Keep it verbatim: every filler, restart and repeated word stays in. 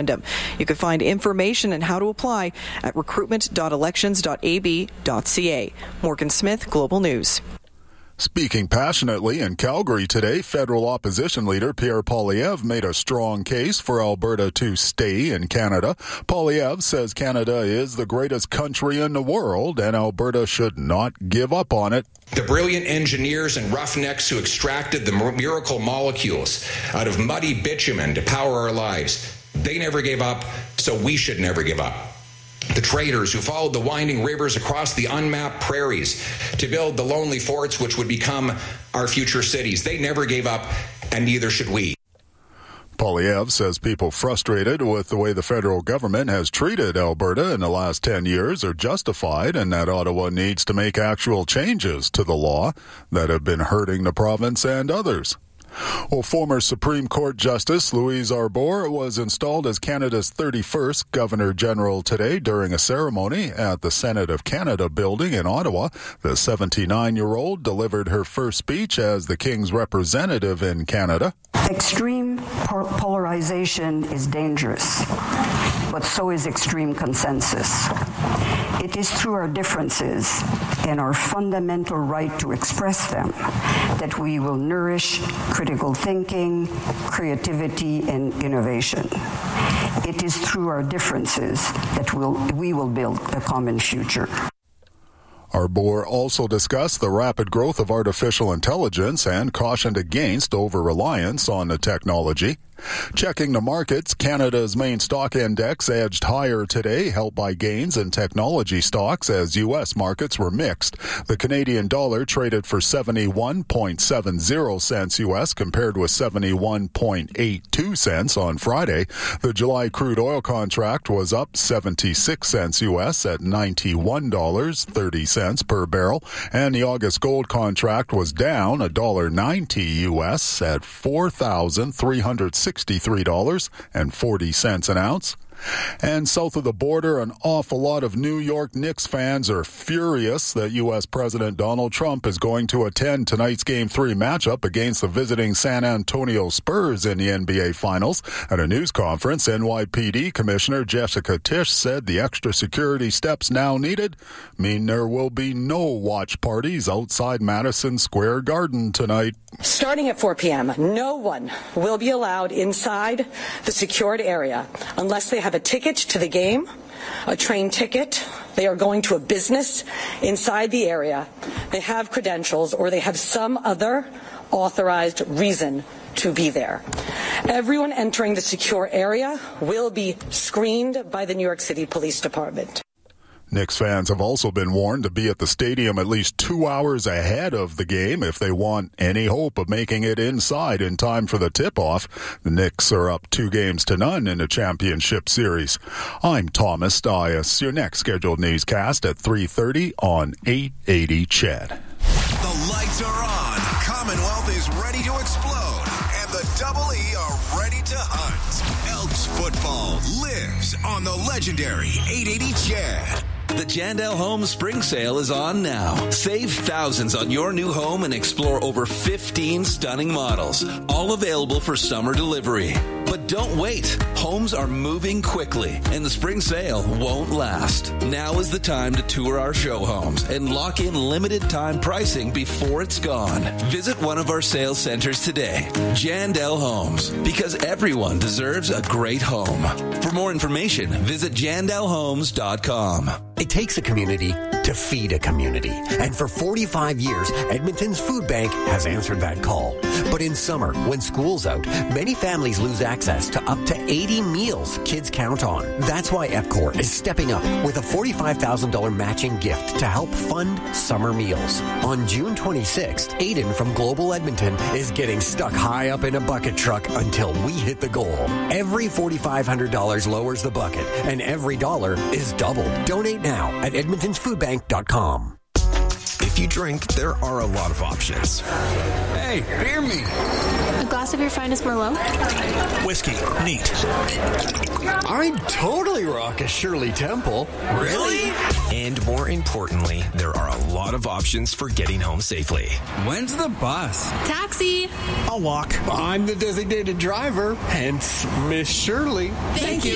referendum. You can find information and how to apply at recruitment dot elections dot a b dot c a. Morgan Smith, Global News. Speaking passionately in Calgary today, federal opposition leader Pierre Poilievre made a strong case for Alberta to stay in Canada. Poilievre says Canada is the greatest country in the world and Alberta should not give up on it. The brilliant engineers and roughnecks who extracted the miracle molecules out of muddy bitumen to power our lives, they never gave up, so we should never give up. The traders who followed the winding rivers across the unmapped prairies to build the lonely forts which would become our future cities, they never gave up, and neither should we. Poilievre says people frustrated with the way the federal government has treated Alberta in the last ten years are justified and that Ottawa needs to make actual changes to the law that have been hurting the province and others. Well, former Supreme Court Justice Louise Arbour was installed as Canada's thirty-first Governor-General today during a ceremony at the Senate of Canada building in Ottawa. The seventy-nine-year-old delivered her first speech as the King's representative in Canada. Extreme polarization is dangerous, but so is extreme consensus. It is through our differences and our fundamental right to express them that we will nourish critical thinking, creativity, and innovation. It is through our differences that we'll, we will build a common future. Arbour also discussed the rapid growth of artificial intelligence and cautioned against over-reliance on the technology. Checking the markets, Canada's main stock index edged higher today, helped by gains in technology stocks as U S markets were mixed. The Canadian dollar traded for seventy-one point seven zero cents U S compared with seventy-one point eight two cents on Friday. The July crude oil contract was up seventy-six cents U S at ninety-one dollars and thirty cents per barrel, and the August gold contract was down one dollar ninety U S at four thousand three hundred sixty-three dollars and forty cents an ounce. And south of the border, an awful lot of New York Knicks fans are furious that U S President Donald Trump is going to attend tonight's Game three matchup against the visiting San Antonio Spurs in the N B A Finals. At a news conference, N Y P D Commissioner Jessica Tisch said the extra security steps now needed mean there will be no watch parties outside Madison Square Garden tonight. Starting at four p.m., no one will be allowed inside the secured area unless they have a ticket to the game, a train ticket, they are going to a business inside the area, they have credentials, or they have some other authorized reason to be there. Everyone entering the secure area will be screened by the New York City Police Department. Knicks fans have also been warned to be at the stadium at least two hours ahead of the game if they want any hope of making it inside in time for the tip-off. The Knicks are up two games to none in the championship series. I'm Thomas Dias. Your next scheduled newscast at three thirty on eight eighty C H E D. The lights are on. Commonwealth is ready to explode. And the Double E are ready to hunt. Elks football lives on the legendary eight eighty C H E D. The Jandel Homes Spring Sale is on now. Save thousands on your new home and explore over fifteen stunning models, all available for summer delivery. But don't wait. Homes are moving quickly, and the spring sale won't last. Now is the time to tour our show homes and lock in limited time pricing before it's gone. Visit one of our sales centers today. Jandel Homes, because everyone deserves a great home. For more information, visit jandel homes dot com. It takes a community to feed a community. And for forty-five years, Edmonton's Food Bank has answered that call. But in summer, when school's out, many families lose access to up to eighty meals kids count on. That's why Epcor is stepping up with a forty-five thousand dollars matching gift to help fund summer meals. On June twenty-sixth, Aiden from Global Edmonton is getting stuck high up in a bucket truck until we hit the goal. Every four thousand five hundred dollars lowers the bucket, and every dollar is doubled. Donate now at edmontons food bank dot com. If you drink, there are a lot of options. Hey, beer me. A glass of your finest Merlot? Whiskey. Neat. I'd totally rock a Shirley Temple. Really? And more importantly, there are a lot of options for getting home safely. When's the bus? Taxi. I'll walk. I'm the designated driver, hence Miss Shirley. Thank you.